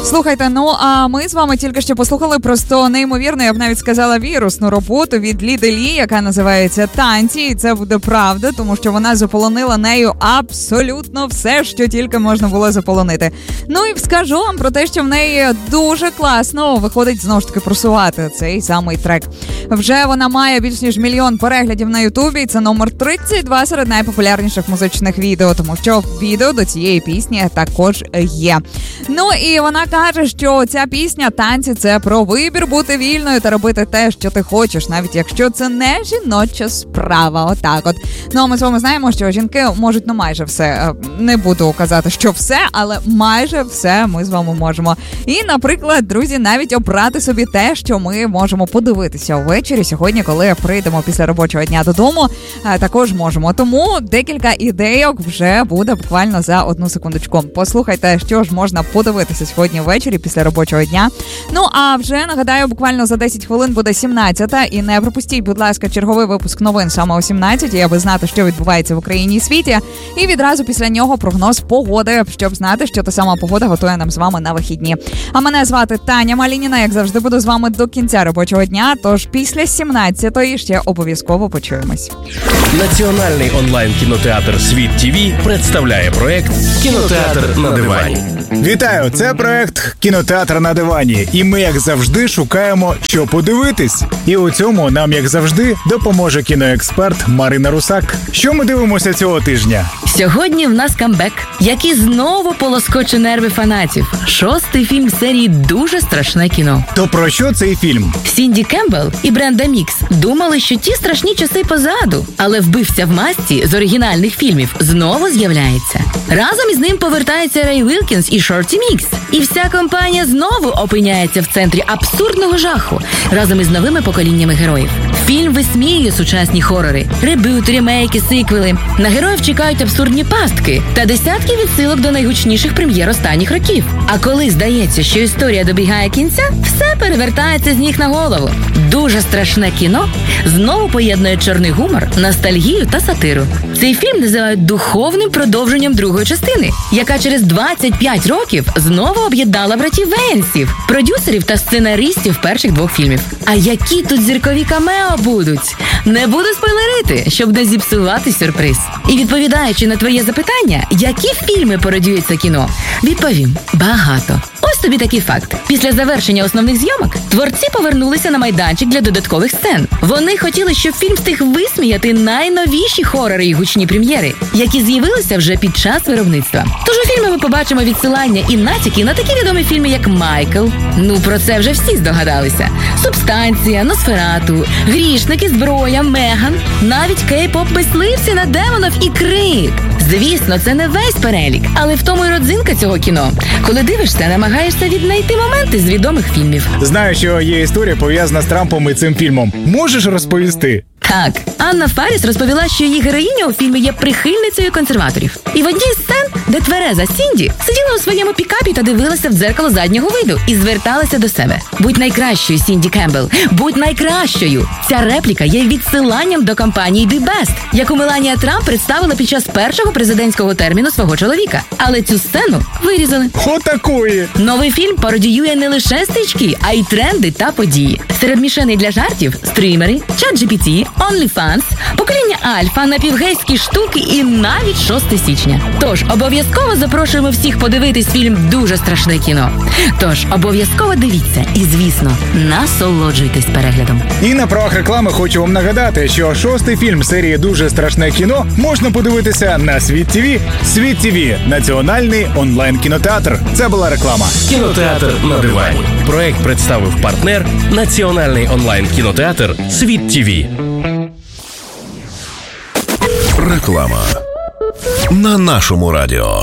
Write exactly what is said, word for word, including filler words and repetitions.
Слухайте, ну а ми з вами тільки що послухали просто неймовірну, я б навіть сказала, вірусну роботу від Ліди Лі, яка називається «Танці». І це буде правда, тому що вона заполонила нею абсолютно все, що тільки можна було заполонити. Ну і скажу вам про те, що в неї дуже класно виходить знову ж таки просувати цей самий трек. Вже вона має більш ніж мільйон переглядів на Ютубі, і це номер тридцять два серед найпопулярніших музичних відео, тому що відео до цієї пісні також є. Ну і вона каже, що ця пісня «Танці» – це про вибір бути вільною та робити те, що ти хочеш, навіть якщо це не жіноча справа. Отак от. Ну, а ми з вами знаємо, що жінки можуть, ну, майже все. Не буду казати, що все, але майже все ми з вами можемо. І, наприклад, друзі, навіть обрати собі те, що ми можемо подивитися ввечері сьогодні, коли прийдемо після робочого дня додому, також можемо. Тому декілька ідейок вже буде буквально за одну секундочку. Послухайте, що ж можна подивитися сьогодні ввечері після робочого дня. Ну, а вже, нагадаю, буквально за десять хвилин буде сімнадцята. І не пропустіть, будь ласка, черговий випуск новин саме о сімнадцятій, аби знати, що відбувається в Україні і світі. І відразу після нього прогноз погоди, щоб знати, що та сама погода готує нам з вами на вихідні. А мене звати Таня Малініна. Як завжди, буду з вами до кінця робочого дня. Тож після сімнадцятої ще обов'язково почуємось. Національний онлайн-кінотеатр «Світ ТВ» представляє проект «Кінотеатр на дивані». Вітаю! Це проект «Кінотеатр на дивані». І ми, як завжди, шукаємо, що подивитись. І у цьому нам, як завжди, допоможе кіноексперт Марина Русак. Що ми дивимося цього тижня? Сьогодні в нас камбек, який знову полоскоче нерви фанатів. Шостий фільм серії «Дуже страшне кіно». То про що цей фільм? Сінді Кембл і Бренда Мікс думали, що ті страшні часи позаду. Але вбивця в масці з оригінальних фільмів знову з'являється. Разом із ним повертається Рей Вілкінс і Шорті Мікс. І вся компанія знову опиняється в центрі абсурдного жаху разом із новими поколіннями героїв. Фільм висміює сучасні хорори, ребют, ремейки, сиквели. На героїв чекають абсурдні пастки та десятки відсилок до найгучніших прем'єр останніх років. А коли здається, що історія добігає кінця, все перевертається з ніг на голову. Дуже страшне кіно знову поєднує чорний гумор, ностальгію та сатиру. Цей фільм називають духовним продовженням другої частини, яка через двадцять п'ять років знову об'єднала братів Вейнсів, продюсерів та сценаристів перших двох фільмів. А які тут зіркові камео будуть? Не буду спойлерити, щоб не зіпсувати сюрприз. І відповідаючи на твоє запитання, які фільми пародіюють це кіно, відповім – багато. Ось тобі такий факт. Після завершення основних зйомок творці повернулися на майданчик для додаткових сцен. Вони хотіли, щоб фільм встиг висміяти найновіші хорори і гучні прем'єри, які з'явилися вже під час виробництва. Тож у фільмі ми побачимо відсилання і натяки на такі відомі фільми, як «Майкл». Ну, про це вже всі здогадалися. «Субстанція», «Носферату», «Грішники», «Зброя», «Меган», навіть кей-поп-мисливці на демонів і «Крик». Звісно, це не весь перелік, але в тому й родзинка цього кіно. Коли дивишся, намагаєшся віднайти моменти з відомих фільмів. Знаю, що є історія пов'язана з Трампом і цим фільмом. Можеш розповісти? Так, Анна Фарріс розповіла, що її героїня у фільмі є прихильницею консерваторів. І в одній з сцен, де твереза Сінді сиділа у своєму пікапі та дивилася в дзеркало заднього виду і зверталася до себе. Будь найкращою, Сінді Кембл, будь найкращою. Ця репліка є відсиланням до кампанії «Be Best», яку Меланія Трамп представила під час першого президентського терміну свого чоловіка. Але цю сцену вирізали. Отакої! Новий фільм пародіює не лише стрічки, а й тренди та події. Серед мішеней для жартів – стрімери, чат-джі-пі-ті, OnlyFans, покоління Альфа, напівгейські штуки і навіть шостого січня. Тож, обов'язково запрошуємо всіх подивитись фільм «Дуже страшне кіно». Тож, обов'язково дивіться і, звісно, насолоджуйтесь переглядом. І на правах реклами хочу вам нагадати, що шостий фільм серії «Дуже страшне кіно» можна подивитися на Світ ТВ. Світ ТВ – національний онлайн-кінотеатр. Це була реклама. Кінотеатр на дивані. Проект представив партнер Національний онлайн-кінотеатр «Світ ТВ». Реклама на нашому радіо.